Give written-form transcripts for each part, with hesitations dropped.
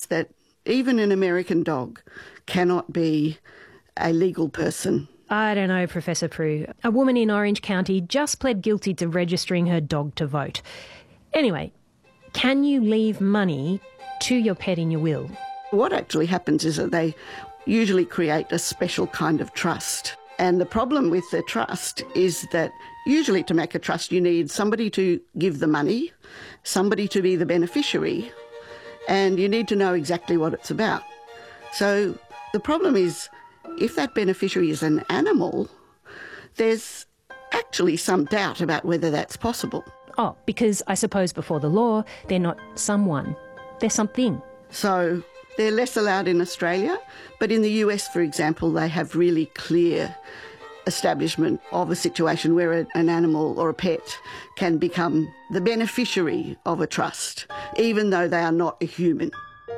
that even an American dog cannot be a legal person. I don't know, Professor Prue. A woman in Orange County just pled guilty to registering her dog to vote. Anyway, can you leave money to your pet in your will? What actually happens is that they usually create a special kind of trust. And the problem with the trust is that usually to make a trust you need somebody to give the money, somebody to be the beneficiary, and you need to know exactly what it's about. So the problem is, if that beneficiary is an animal, there's actually some doubt about whether that's possible. Oh, because I suppose before the law, they're not someone, they're something. So they're less allowed in Australia, but in the US, for example, they have really clear establishment of a situation where an animal or a pet can become the beneficiary of a trust, even though they are not a human.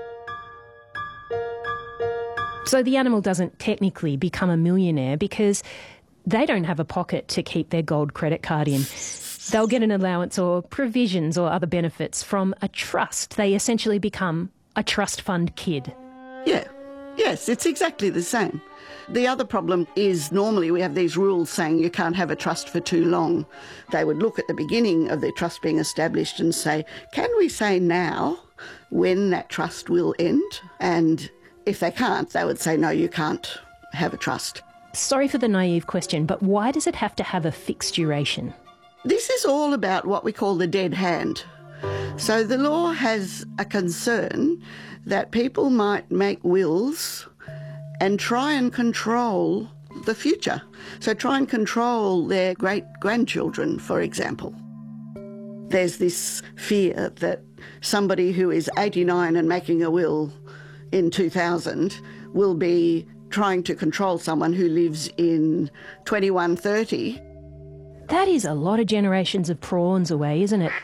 So the animal doesn't technically become a millionaire because they don't have a pocket to keep their gold credit card in. They'll get an allowance or provisions or other benefits from a trust. They essentially become a trust fund kid. Yeah. Yes, it's exactly the same. The other problem is normally we have these rules saying you can't have a trust for too long. They would look at the beginning of the trust being established and say, can we say now when that trust will end? And if they can't, they would say, no, you can't have a trust. Sorry for the naive question, but why does it have to have a fixed duration? This is all about what we call the dead hand. So the law has a concern that people might make wills and try and control the future. So try and control their great-grandchildren, for example. There's this fear that somebody who is 89 and making a will in 2000 will be trying to control someone who lives in 2130. That is a lot of generations of prawns away, isn't it?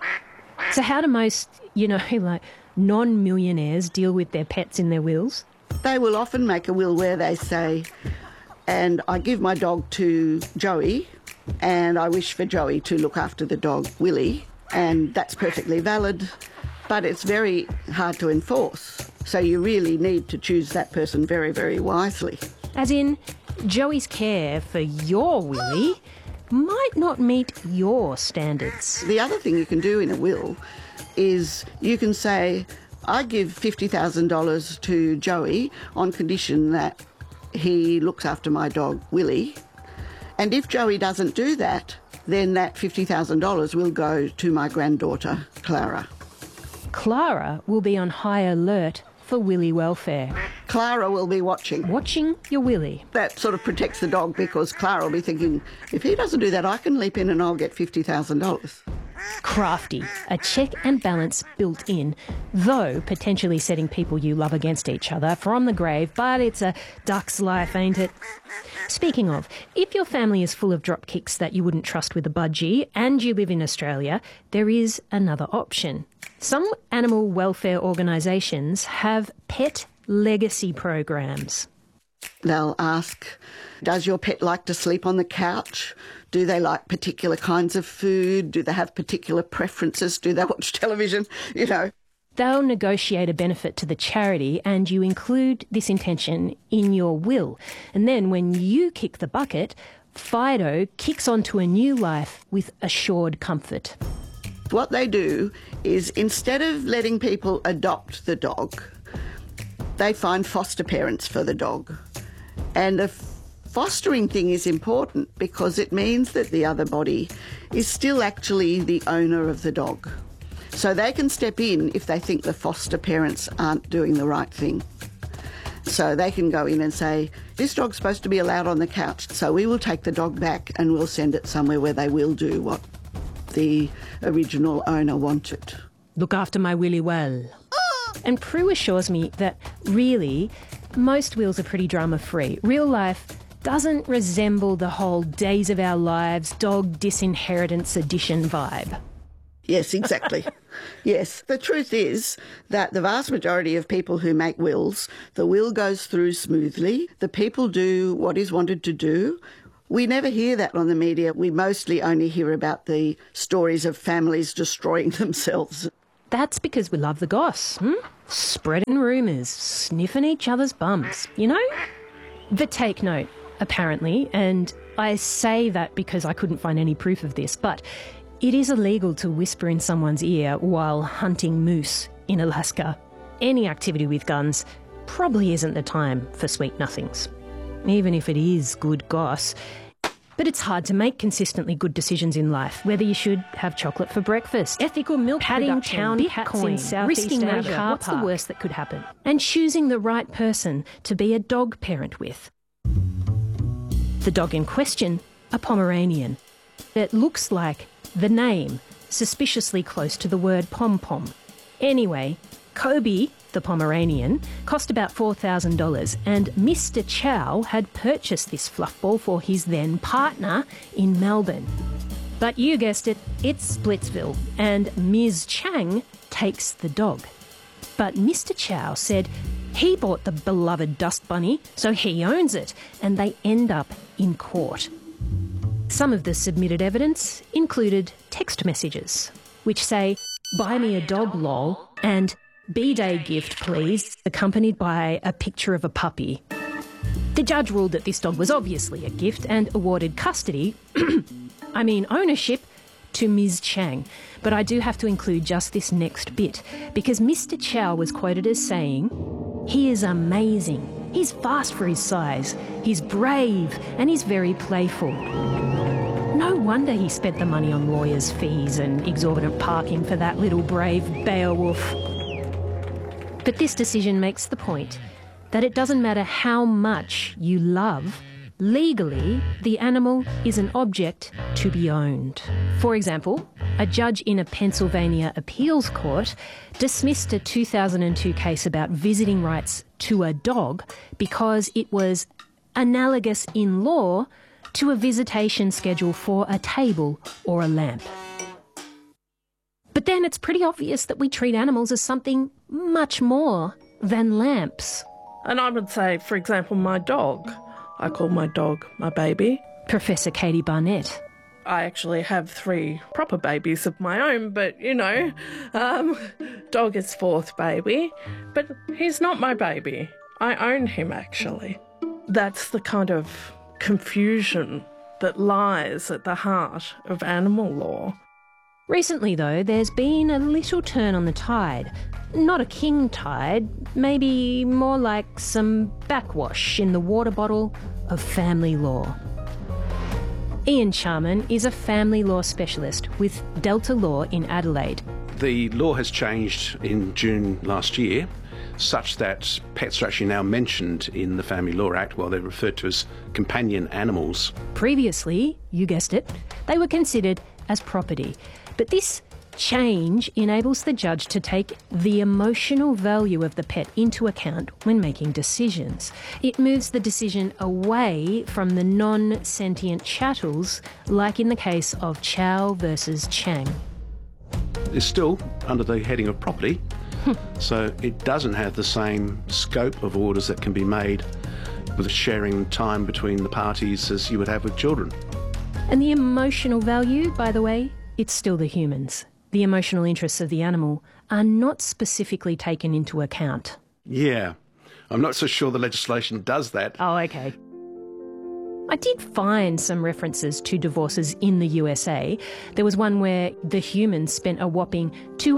So how do most, like non-millionaires deal with their pets in their wills? They will often make a will where they say, and I give my dog to Joey, and I wish for Joey to look after the dog, Willie, and that's perfectly valid, but it's very hard to enforce. So you really need to choose that person very, very wisely. As in, Joey's care for your Willie might not meet your standards. The other thing you can do in a will is you can say, I give $50,000 to Joey on condition that he looks after my dog, Willie. And if Joey doesn't do that, then that $50,000 will go to my granddaughter, Clara. Clara will be on high alert for Willie welfare. Clara will be watching. Watching your Willie. That sort of protects the dog because Clara will be thinking, if he doesn't do that, I can leap in and I'll get $50,000. Crafty, a check and balance built in, though potentially setting people you love against each other from the grave, but it's a duck's life, ain't it? Speaking of, if your family is full of dropkicks that you wouldn't trust with a budgie and you live in Australia, there is another option. Some animal welfare organisations have pet legacy programs. They'll ask, does your pet like to sleep on the couch? Do they like particular kinds of food? Do they have particular preferences? Do they watch television? They'll negotiate a benefit to the charity and you include this intention in your will. And then when you kick the bucket, Fido kicks onto a new life with assured comfort. What they do is instead of letting people adopt the dog, they find foster parents for the dog. And a fostering thing is important because it means that the other body is still actually the owner of the dog. So they can step in if they think the foster parents aren't doing the right thing. So they can go in and say, this dog's supposed to be allowed on the couch, so we will take the dog back and we'll send it somewhere where they will do what the original owner wanted. Look after my Willie well. And Prue assures me that really, most wills are pretty drama-free. Real life doesn't resemble the whole Days of Our Lives dog disinheritance edition vibe. Yes, exactly. Yes. The truth is that the vast majority of people who make wills, the will goes through smoothly. The people do what is wanted to do. We never hear that on the media. We mostly only hear about the stories of families destroying themselves. That's because we love the goss, Spreading spreading rumours, sniffing each other's bums, you know? But take note, apparently, and I say that because I couldn't find any proof of this, but it is illegal to whisper in someone's ear while hunting moose in Alaska. Any activity with guns probably isn't the time for sweet nothings, even if it is good goss. But it's hard to make consistently good decisions in life, whether you should have chocolate for breakfast, ethical milk padding town cats in Southeast risking that Asia. car What's the park? worst that could happen? And choosing the right person to be a dog parent with. The dog in question, a Pomeranian. It looks like the name, suspiciously close to the word pom-pom. Anyway, Kobe, the Pomeranian, cost about $4,000, and Mr. Chow had purchased this fluffball for his then partner in Melbourne. But you guessed it, it's Splitsville, and Ms. Chang takes the dog. But Mr. Chow said he bought the beloved dust bunny, so he owns it, and they end up in court. Some of the submitted evidence included text messages, which say, "Buy me a dog, lol," and "B-Day gift, please," accompanied by a picture of a puppy. The judge ruled that this dog was obviously a gift and awarded custody, ownership, to Ms. Chang. But I do have to include just this next bit, because Mr. Chow was quoted as saying, "He is amazing. He's fast for his size. He's brave and he's very playful." No wonder he spent the money on lawyers' fees and exorbitant parking for that little brave Beowulf. But this decision makes the point that it doesn't matter how much you love, legally, the animal is an object to be owned. For example, a judge in a Pennsylvania appeals court dismissed a 2002 case about visiting rights to a dog because it was analogous in law to a visitation schedule for a table or a lamp. But then it's pretty obvious that we treat animals as something much more than lamps. And I would say, for example, my dog. I call my dog my baby. Professor Katie Barnett. I actually have 3 proper babies of my own, but, dog is 4th baby. But he's not my baby. I own him, actually. That's the kind of confusion that lies at the heart of animal law. Recently, though, there's been a little turn on the tide. Not a king tide, maybe more like some backwash in the water bottle of family law. Ian Charman is a family law specialist with Delta Law in Adelaide. The law has changed in June last year, such that pets are actually now mentioned in the Family Law Act, while they're referred to as companion animals. Previously, you guessed it, they were considered as property. But this change enables the judge to take the emotional value of the pet into account when making decisions. It moves the decision away from the non-sentient chattels, like in the case of Chow versus Chang. It's still under the heading of property, so it doesn't have the same scope of orders that can be made with sharing time between the parties as you would have with children. And the emotional value, by the way, it's still the humans. The emotional interests of the animal are not specifically taken into account. Yeah, I'm not so sure the legislation does that. Oh, okay. I did find some references to divorces in the USA. There was one where the humans spent a whopping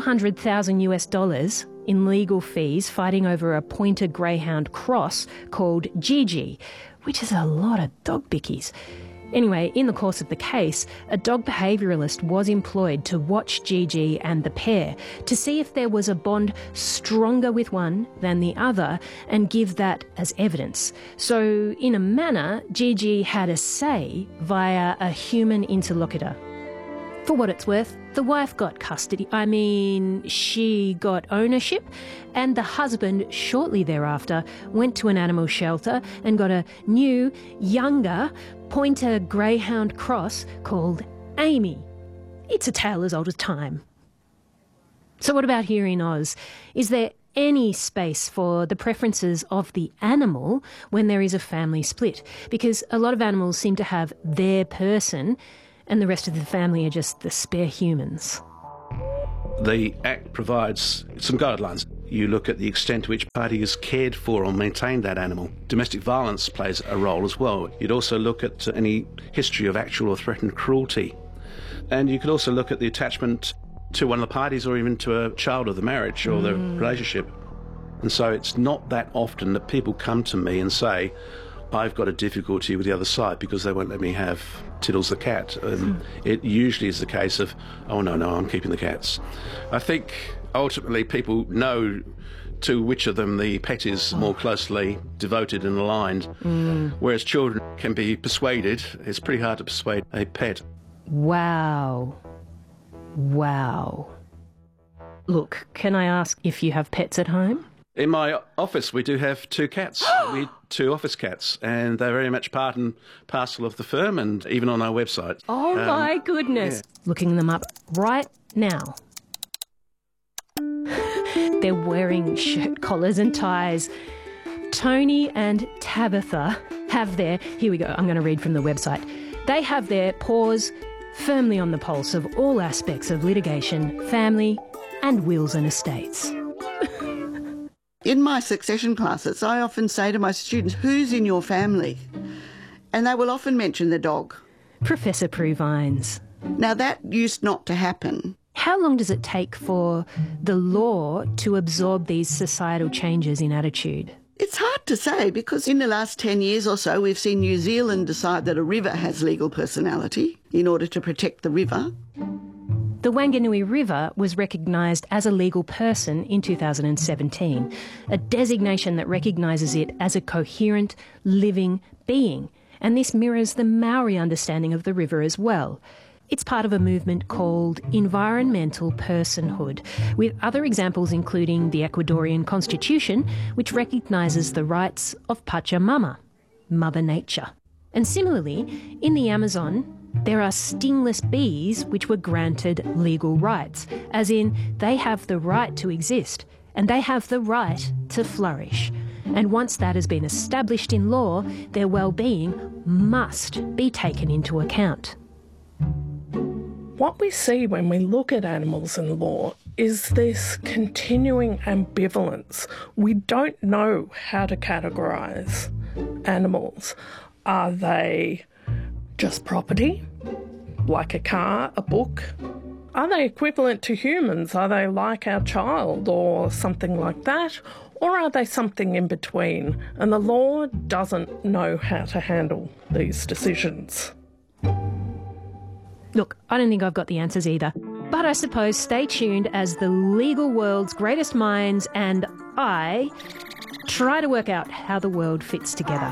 $200,000 in legal fees fighting over a pointer greyhound cross called Gigi, which is a lot of dog bickies. Anyway, in the course of the case, a dog behaviouralist was employed to watch Gigi and the pair to see if there was a bond stronger with one than the other and give that as evidence. So, in a manner, Gigi had a say via a human interlocutor. For what it's worth, the wife got custody. She got ownership, and the husband, shortly thereafter, went to an animal shelter and got a new, younger pointer greyhound cross called Amy. It's a tale as old as time. So what about here in Oz? Is there any space for the preferences of the animal when there is a family split? Because a lot of animals seem to have their person and the rest of the family are just the spare humans. The Act provides some guidelines. You look at the extent to which party has cared for or maintained that animal. Domestic violence plays a role as well. You'd also look at any history of actual or threatened cruelty. And you could also look at the attachment to one of the parties or even to a child of the marriage or the relationship. And so it's not that often that people come to me and say, I've got a difficulty with the other side because they won't let me have Tiddles the cat. It usually is the case of, oh, no, I'm keeping the cats. I think ultimately people know to which of them the pet is more closely devoted and aligned, whereas children can be persuaded. It's pretty hard to persuade a pet. Wow. Look, can I ask if you have pets at home? In my office, we do have 2 cats. We 2 office cats, and they're very much part and parcel of the firm and even on our website. Oh, my goodness. Yeah. Looking them up right now. They're wearing shirt collars and ties. Tony and Tabitha have their... Here we go. I'm going to read from the website. They have their paws firmly on the pulse of all aspects of litigation, family, and wills and estates. In my succession classes, I often say to my students, who's in your family? And they will often mention the dog. Professor Prue Vines. Now, that used not to happen. How long does it take for the law to absorb these societal changes in attitude? It's hard to say because in the last 10 years or so, we've seen New Zealand decide that a river has legal personality in order to protect the river. The Wanganui River was recognised as a legal person in 2017, a designation that recognises it as a coherent, living being. And this mirrors the Maori understanding of the river as well. It's part of a movement called environmental personhood, with other examples including the Ecuadorian Constitution, which recognises the rights of Pachamama, Mother Nature. And similarly, in the Amazon, there are stingless bees which were granted legal rights, as in they have the right to exist and they have the right to flourish. And once that has been established in law, their well-being must be taken into account. What we see when we look at animals in law is this continuing ambivalence. We don't know how to categorise animals. Are they just property, like a car, a book? Are they equivalent to humans? Are they like our child or something like that? Or are they something in between? And the law doesn't know how to handle these decisions. Look, I don't think I've got the answers either. But I suppose stay tuned as the legal world's greatest minds and I try to work out how the world fits together.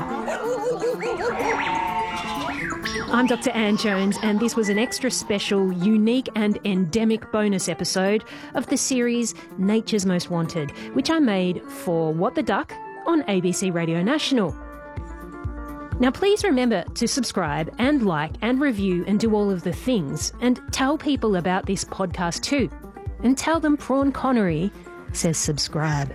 I'm Dr. Anne Jones, and this was an extra special, unique and endemic bonus episode of the series Nature's Most Wanted, which I made for What the Duck on ABC Radio National. Now, please remember to subscribe and like and review and do all of the things, and tell people about this podcast too. And tell them Prawn Connery says subscribe.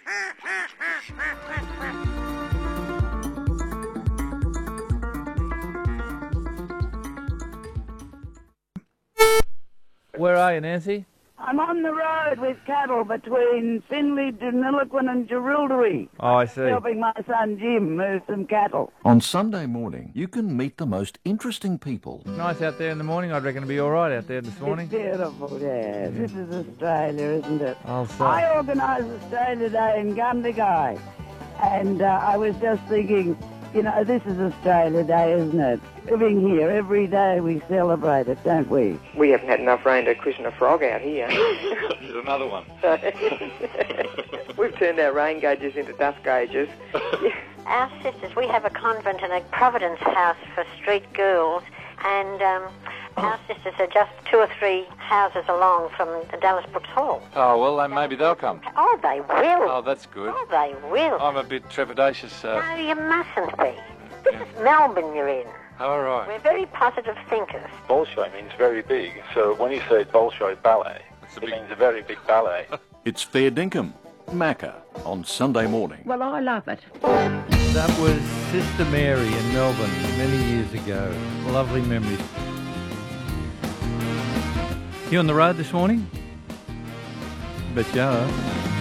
Where are you, Nancy? I'm on the road with cattle between Finley, Deniliquin and Jerilderie. Oh, I see. Helping my son Jim move some cattle. On Sunday morning, you can meet the most interesting people. Nice out there in the morning. I reckon it'll be all right out there this morning. It's beautiful, yes. This is Australia, isn't it? I'll say. I organise Australia Day in Gundagai. And I was just thinking, you know, this is Australia Day, isn't it? Living here, every day we celebrate it, don't we? We haven't had enough rain to christen a frog out here. There's another one. We've turned our rain gauges into dust gauges. Our sisters, we have a convent and a Providence house for street girls, and our sisters are just 2 or 3 houses along from the Dallas Brooks Hall. Oh, well, then maybe they'll come. Oh, they will. Oh, that's good. Oh, they will. I'm a bit trepidatious. No, you mustn't be. This is Melbourne you're in. All right. We're very positive thinkers. Bolshoi means very big, so when you say Bolshoi ballet, it means a very big ballet. It's Fair Dinkum, Macca, on Sunday morning. Well, I love it. That was Sister Mary in Melbourne many years ago. Lovely memories. You on the road this morning? Bet you are.